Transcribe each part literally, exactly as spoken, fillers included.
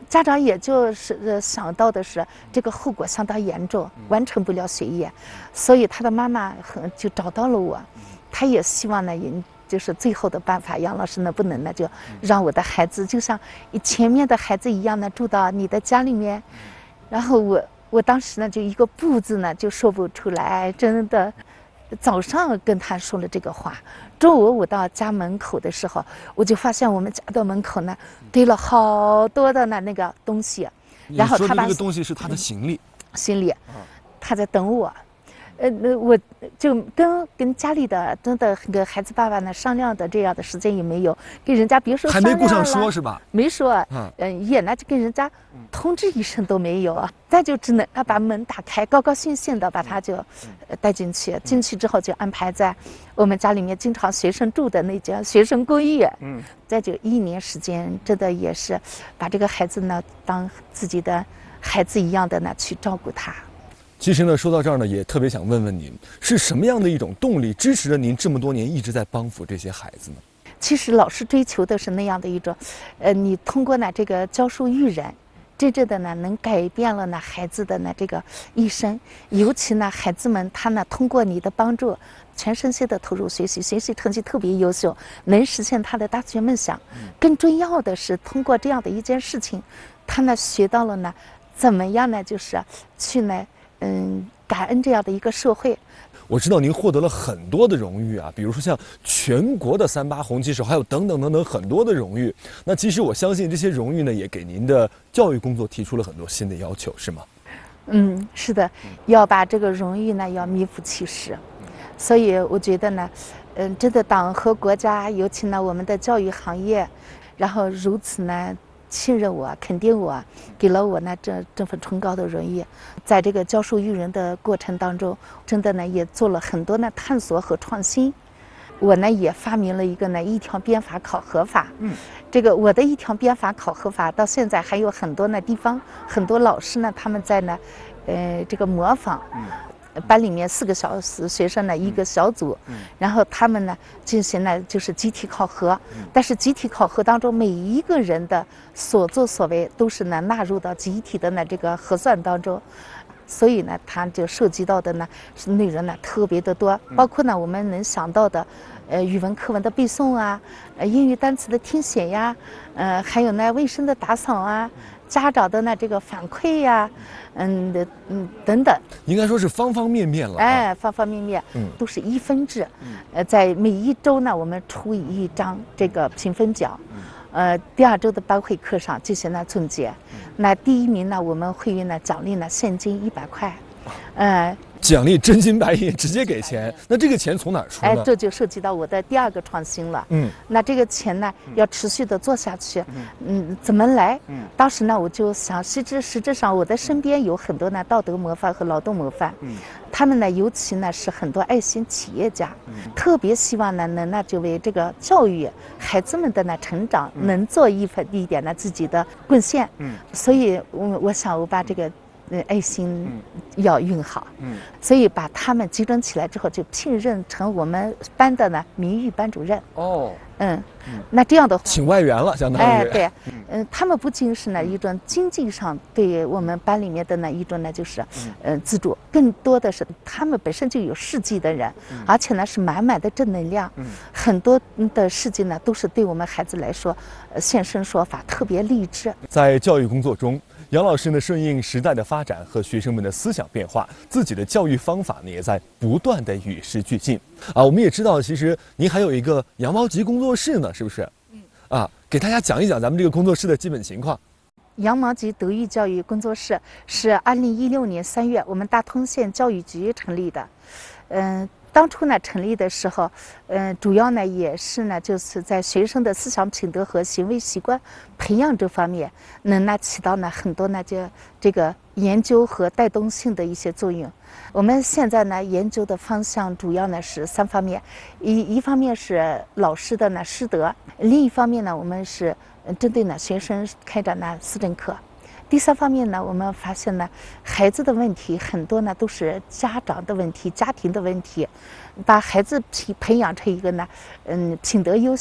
家长也就是呃想到的是这个后果相当严重，完成不了学业，所以他的妈妈很就找到了我，他也希望呢，也就是最后的办法，杨老师能不能呢，就让我的孩子就像前面的孩子一样呢，住到你的家里面，然后我我当时呢就一个不字呢就说不出来，真的。早上跟他说了这个话，中午我到家门口的时候，我就发现我们家的门口呢堆了好多的呢那个东西，然后他把这个东西是他的行李， 行李，他在等我，呃，那我就跟跟家里的真的跟孩子爸爸呢商量的这样的时间也没有，跟人家别说还没顾上说是吧？ 没说，嗯、呃，也呢就跟人家通知一声都没有，再就只能啊把门打开，高高兴兴的把他就带进去，进去之后就安排在我们家里面经常学生住的那家学生公寓，嗯，再就一年时间，真的也是把这个孩子呢当自己的孩子一样的呢去照顾他。 其实呢，说到这儿呢，也特别想问问您，是什么样的一种动力支持着您这么多年一直在帮扶这些孩子呢？ 其实老师追求的是那样的一种，呃，你通过呢这个教书育人，真正的呢能改变了呢孩子的呢这个一生，尤其呢孩子们他呢通过你的帮助，全身心的投入学习，学习成绩特别优秀，能实现他的大学梦想。更重要的是，通过这样的一件事情，他呢学到了呢怎么样呢，就是去呢。嗯，感恩这样的一个社会。 我知道您获得了很多的荣誉啊，比如说像全国的三八红旗手，还有等等等等很多的荣誉。那其实我相信这些荣誉呢，也给您的教育工作提出了很多新的要求，是吗？ 嗯，是的，要把这个荣誉呢要名副其实。所以我觉得呢，嗯，真的党和国家，尤其呢我们的教育行业，然后如此呢。信任我，肯定我，给了我呢这这份崇高的荣誉。在这个教书育人的过程当中，真的呢也做了很多呢探索和创新。我呢也发明了一个呢一条编法考核法。嗯，这个我的一条编法考核法到现在还有很多呢地方很多老师呢他们在呢，呃这个模仿。嗯。班里面四个小学生呢一个小组，然后他们呢进行呢就是集体考核，但是集体考核当中每一个人的所作所为都是呢纳入到集体的呢这个核算当中，所以呢它就涉及到的呢是内容呢特别的多，包括呢我们能想到的，呃语文课文的背诵啊，呃英语单词的听写呀，呃还有呢卫生的打扫啊。家长的呢这个反馈呀，嗯的嗯等等， 应该说是方方面面了、啊。 哎，方方面面，嗯，都是一分制。嗯，呃，在每一周呢，我们出一张这个评分表，嗯，呃，第二周的班会课上进行了总结。嗯，那第一名呢，我们会呢奖励呢现金一百块，呃。 奖励真金白银，直接给钱。那这个钱从哪儿出呢？ 哎，这就涉及到我的第二个创新了。嗯，那这个钱呢，要持续的做下去。嗯，嗯怎么来？嗯，当时呢，我就想，实质实质上，我的身边有很多呢道德模范和劳动模范。嗯，他们呢，尤其呢是很多爱心企业家，嗯、特别希望呢能那就为这个教育孩子们的呢成长，嗯、能做一份一点呢自己的贡献。嗯，所以我我想我把这个。呃，爱心要运好，嗯，所以把他们集中起来之后，就聘任成我们班的呢名誉班主任。哦，嗯，那这样的话， 请外援了，相当于。 哎，对，嗯，他们不仅是呢一种经济上对我们班里面的呢一种呢就是，呃，资助，更多的是他们本身就有事迹的人，而且呢是满满的正能量，很多的事情呢都是对我们孩子来说，呃，现身说法，特别励志。 在教育工作中。杨老师呢，顺应时代的发展和学生们的思想变化，自己的教育方法呢，也在不断的与时俱进。啊，我们也知道，其实您还有一个羊毛集工作室呢，是不是？嗯。啊，给大家讲一讲咱们这个工作室的基本情况。 羊毛集德育教育工作室是二零一六年三月我们大通县教育局成立的，嗯。当初呢成立的时候，嗯、呃，主要呢也是呢，就是在学生的思想品德和行为习惯培养这方面，能呢起到呢很多呢这这个研究和带动性的一些作用。我们现在呢研究的方向主要呢是三方面，一一方面是老师的呢师德，另一方面呢我们是针对呢学生开展呢思政课。第三方面呢，我们发现呢，孩子的问题很多呢都是家长的问题、家庭的问题，把孩子培培养成一个呢，嗯，品德优秀、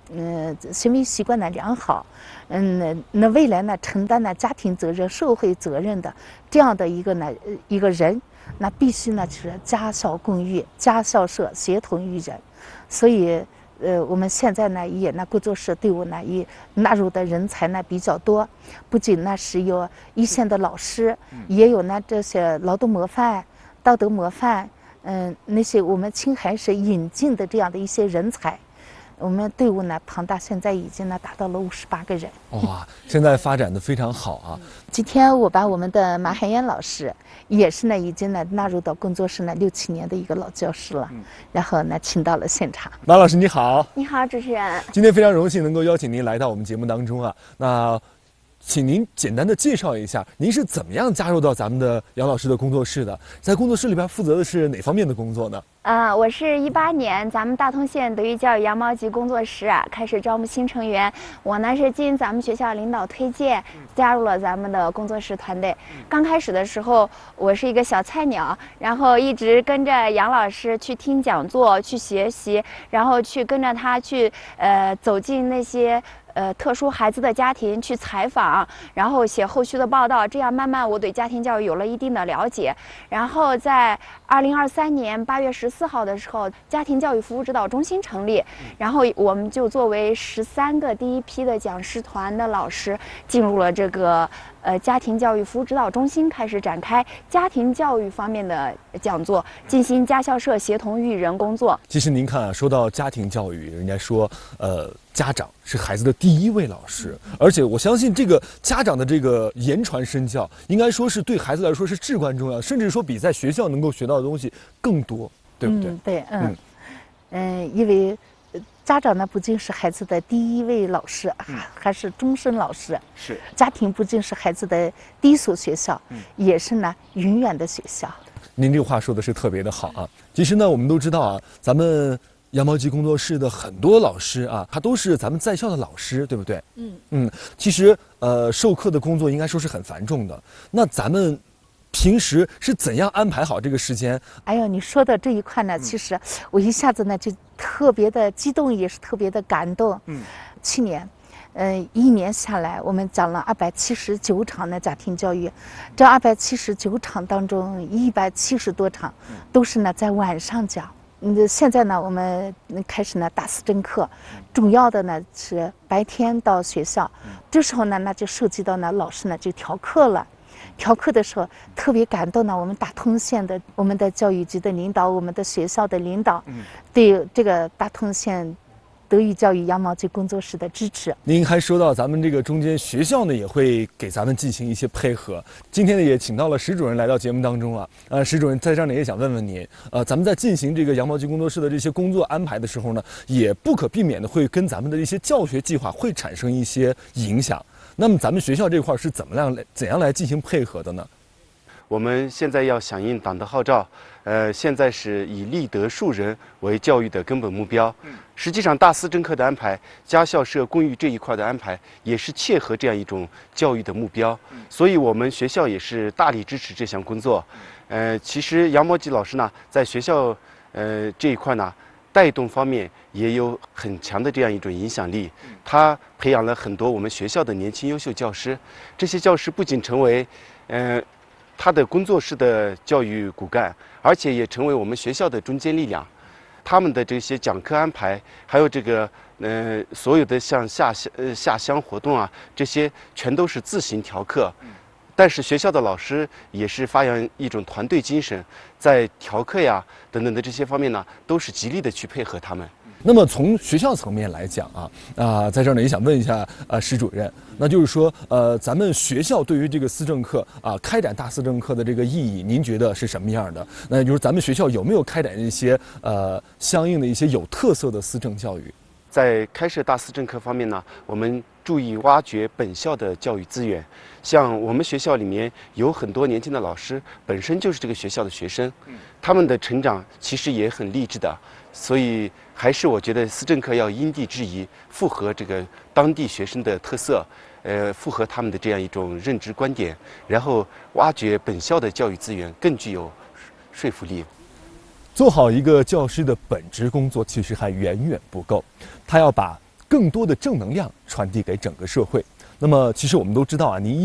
嗯、呃、行为习惯呢良好，嗯，那未来呢承担呢家庭责任、社会责任的这样的一个呢一个人，那必须呢是家校共育、家校社协同育人，所以。呃，我们现在呢也呢工作室队伍呢也纳入的人才呢比较多，不仅呢是有一线的老师，也有呢这些劳动模范、道德模范，嗯、呃，那些我们青海省引进的这样的一些人才。我们队伍呢庞大，现在已经呢达到了五十八个人。 哇，现在发展的非常好啊！ 今天我把我们的马海燕老师，也是呢已经呢纳入到工作室呢六七年的一个老教师了，嗯、然后呢请到了现场。 马老师你好。 你好，主持人。 今天非常荣幸能够邀请您来到我们节目当中啊。那请您简单的介绍一下，您是怎么样加入到咱们的杨老师的工作室的？在工作室里边负责的是哪方面的工作呢？ 啊、呃，我是一八年咱们大通县德育教育羊毛集工作室啊开始招募新成员，我呢是经咱们学校领导推荐加入了咱们的工作室团队。刚开始的时候我是一个小菜鸟，然后一直跟着杨老师去听讲座、去学习，然后去跟着他去呃走进那些。呃，特殊孩子的家庭去采访，然后写后续的报道，这样慢慢我对家庭教育有了一定的了解。然后在二零二三年八月十四号的时候，家庭教育服务指导中心成立，然后我们就作为十三个第一批的讲师团的老师，进入了这个呃家庭教育服务指导中心，开始展开家庭教育方面的讲座，进行家校社协同育人工作。 其实您看啊，说到家庭教育，人家说呃。家长是孩子的第一位老师，而且我相信这个家长的这个言传身教，应该说是对孩子来说是至关重要，甚至说比在学校能够学到的东西更多，对不对？ 嗯，对，嗯，嗯，呃、因为家长呢不仅是孩子的第一位老师，还、嗯、还是终身老师。 是， 家庭不仅是孩子的第一所学校，嗯、也是呢永远的学校。 您这个话说的是特别的好啊！其实呢，我们都知道啊，咱们。羊毛集工作室的很多老师啊，他都是咱们在校的老师，对不对？嗯嗯，其实呃，授课的工作应该说是很繁重的。那咱们平时是怎样安排好这个时间？ 哎呦，你说的这一块呢，其实我一下子呢就特别的激动，也是特别的感动。嗯，去年，呃，一年下来，我们讲了二百七十九场的家庭教育，这二百七十九场当中，一百七十多场都是呢在晚上讲。嗯，现在呢，我们开始呢大四正课，主要的呢是白天到学校，这时候呢，那就涉及到呢老师呢就调课了。调课的时候特别感动呢，我们大通县的我们的教育局的领导，我们的学校的领导，对这个大通县德育教育羊毛集工作室的支持。 您还说到咱们这个中间学校呢也会给咱们进行一些配合。今天呢也请到了石主任来到节目当中啊。呃，石主任在这儿呢也想问问您，呃，咱们在进行这个羊毛集工作室的这些工作安排的时候呢，也不可避免的会跟咱们的一些教学计划会产生一些影响。那么咱们学校这块是怎么样来怎样来进行配合的呢？ 我们现在要响应党的号召，呃，现在是以立德树人为教育的根本目标。实际上，大四正课的安排、家校社共育这一块的安排，也是切合这样一种教育的目标。所以，我们学校也是大力支持这项工作。呃，其实杨毛吉老师呢，在学校呃这一块呢，带动方面也有很强的这样一种影响力。他培养了很多我们学校的年轻优秀教师，这些教师不仅成为呃。他的工作室的教育骨干，而且也成为我们学校的中坚力量。他们的这些讲课安排，还有这个呃所有的像下乡呃下乡活动啊，这些全都是自行调课。但是学校的老师也是发扬一种团队精神，在调课呀等等的这些方面呢，都是极力的去配合他们。 那么从学校层面来讲啊，啊、呃，在这儿呢也想问一下呃石主任，那就是说呃咱们学校对于这个思政课啊、呃、开展大思政课的这个意义，您觉得是什么样的？那就是咱们学校有没有开展一些呃相应的一些有特色的思政教育？ 在开设大思政课方面呢，我们注意挖掘本校的教育资源。像我们学校里面有很多年轻的老师，本身就是这个学校的学生，他们的成长其实也很励志的。所以还是我觉得思政课要因地制宜，符合这个当地学生的特色，呃，符合他们的这样一种认知观点，然后挖掘本校的教育资源，更具有说服力。 做好一个教师的本职工作，其实还远远不够，他要把更多的正能量传递给整个社会。那么，其实我们都知道啊，您一